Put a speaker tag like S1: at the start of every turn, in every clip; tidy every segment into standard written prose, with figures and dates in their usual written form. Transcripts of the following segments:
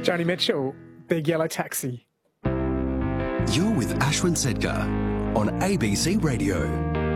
S1: Joni Mitchell, Big Yellow Taxi.
S2: You're with Ashwin Sedkar on ABC Radio.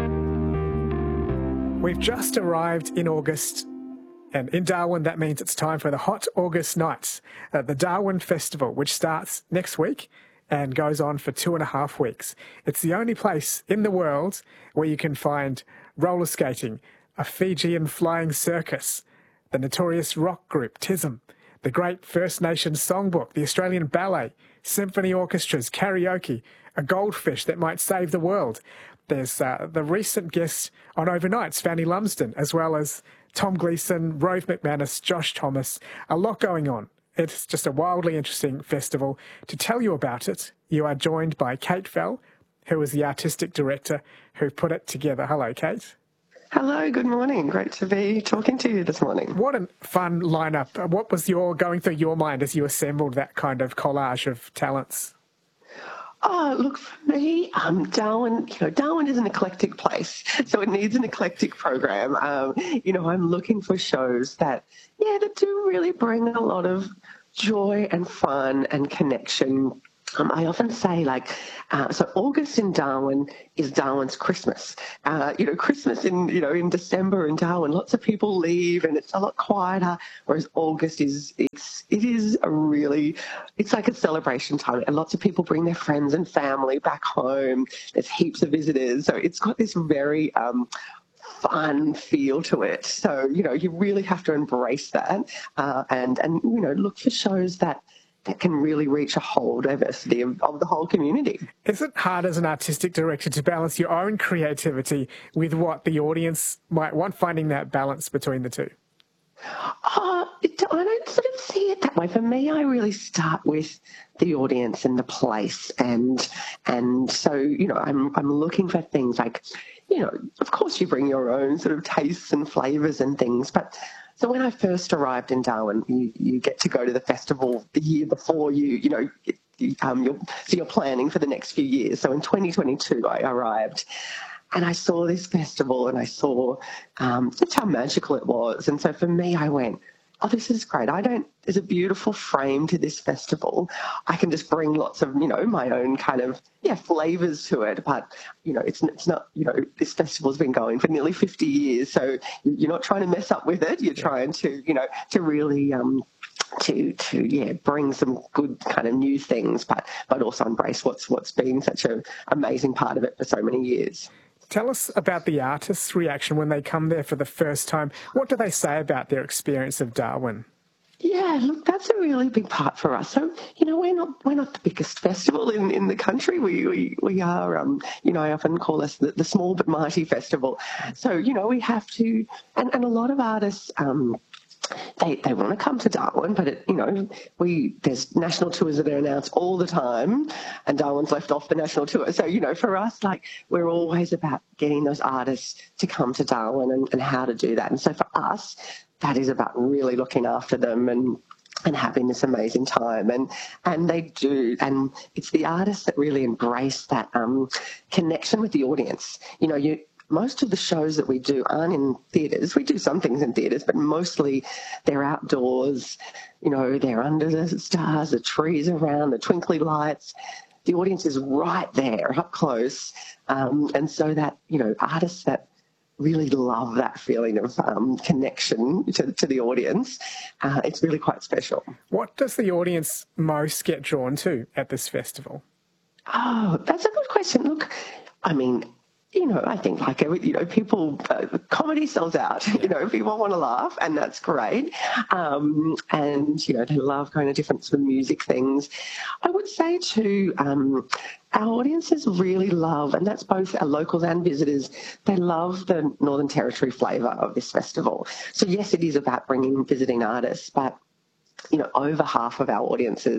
S1: We've just arrived in August, and in Darwin that means it's time for the Hot August Nights at the Darwin Festival, which starts next week and goes on for 2.5 weeks. It's the only place in the world where you can find roller skating, a Fijian flying circus, the notorious rock group TISM, the great First Nations songbook, the Australian Ballet, symphony orchestras, karaoke, a goldfish that might save the world. There's the recent guest on Overnights, Fanny Lumsden, as well as Tom Gleeson, Rove McManus, Josh Thomas. A lot going on. It's just a wildly interesting festival. To tell you about it, you are joined by Kate Fell, who is the artistic director who put it together. Hello, Kate.
S3: Hello, good morning. Great to be talking to you this morning.
S1: What a fun lineup. What was going through your mind as you assembled that kind of collage of talents?
S3: Oh, look, for me, Darwin is an eclectic place, so it needs an eclectic program. I'm looking for shows that do really bring a lot of joy and fun and connection. I often say, so August in Darwin is Darwin's Christmas. Christmas in December in Darwin, lots of people leave and it's a lot quieter, whereas August it's like a celebration time, and lots of people bring their friends and family back home. There's heaps of visitors, so it's got this very fun feel to it. So, you really have to embrace that and look for shows that can really reach a whole diversity of the whole community.
S1: Is it hard as an artistic director to balance your own creativity with what the audience might want, finding that balance between the two?
S3: I don't sort of see it that way. For me, I really start with the audience and the place, and so I'm looking for things like, of course you bring your own sort of tastes and flavours and things, but. So when I first arrived in Darwin, you get to go to the festival the year before you're planning for the next few years. So in 2022, I arrived and I saw this festival and I saw just how magical it was. And so for me, I went, oh, this is great. There's a beautiful frame to this festival. I can just bring lots of, my own kind of, flavours to it. But, it's not, this festival's been going for nearly 50 years. So you're not trying to mess up with it. You're trying to, to really, bring some good kind of new things, but also embrace what's been such an amazing part of it for so many years.
S1: Tell us about the artists' reaction when they come there for the first time. What do they say about their experience of Darwin?
S3: Yeah, look, that's a really big part for us. So, we're not the biggest festival in the country. We are, I often call us the small but mighty festival. So, we have to, and a lot of artists, They want to come to Darwin, but there's national tours that are announced all the time, and Darwin's left off the national tour. So for us, we're always about getting those artists to come to Darwin and how to do that. And so for us, that is about really looking after them and having this amazing time, and they do, and it's the artists that really embrace that connection with the audience. Most of the shows that we do aren't in theatres. We do some things in theatres, but mostly they're outdoors. They're under the stars, the trees around, the twinkly lights. The audience is right there, up close. And so that, artists that really love that feeling of connection to the audience, it's really quite special.
S1: What does the audience most get drawn to at this festival?
S3: Oh, that's a good question. Look, I think people, comedy sells out. People want to laugh, and that's great. And they love going to different sort of music things. I would say too, our audiences really love, and that's both our locals and visitors, they love the Northern Territory flavour of this festival. So yes, it is about bringing visiting artists, but over half of our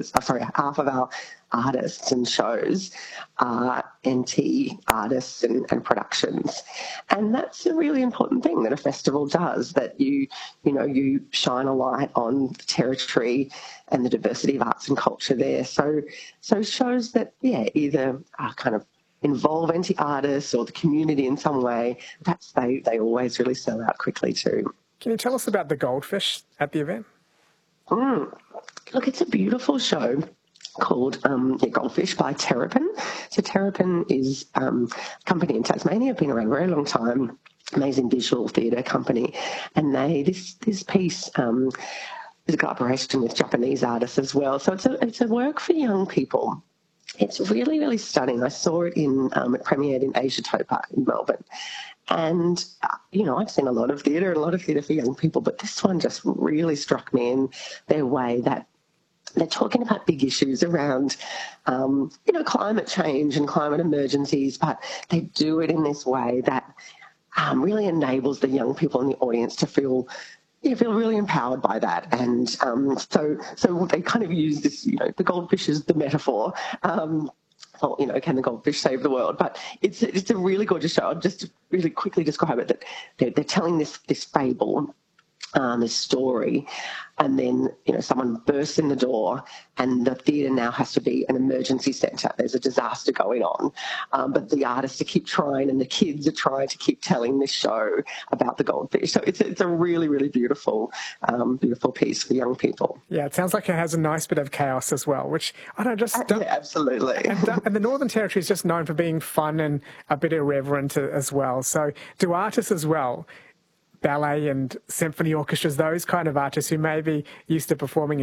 S3: artists and shows are NT artists and productions. And that's a really important thing that a festival does, that you shine a light on the territory and the diversity of arts and culture there. So shows that, either are kind of involve NT artists or the community in some way, they always really sell out quickly too.
S1: Can you tell us about the goldfish at the event?
S3: Look, it's a beautiful show called Goldfish by Terrapin. So Terrapin is a company in Tasmania, been around a very long time, amazing visual theatre company, and this piece is a collaboration with Japanese artists as well. So it's a work for young people. It's really, really stunning. I saw it it premiered in Asiatopa in Melbourne. And, I've seen a lot of theatre for young people, but this one just really struck me in their way that they're talking about big issues around, climate change and climate emergencies, but they do it in this way that really enables the young people in the audience to feel really empowered by that. And so they kind of use this, the goldfish is the metaphor. Can the goldfish save the world? But it's a really gorgeous show. I'll just really quickly describe it, that they're telling this fable, this story, and then someone bursts in the door and the theatre now has to be an emergency centre. There's a disaster going on, but the artists keep trying and the kids are trying to keep telling this show about the goldfish. So it's a really, really beautiful piece for young people.
S1: Yeah, it sounds like it has a nice bit of chaos as well, which I don't just...
S3: Yeah, absolutely.
S1: And the Northern Territory is just known for being fun and a bit irreverent as well. So do artists as well, ballet and symphony orchestras, those kind of artists who may be used to performing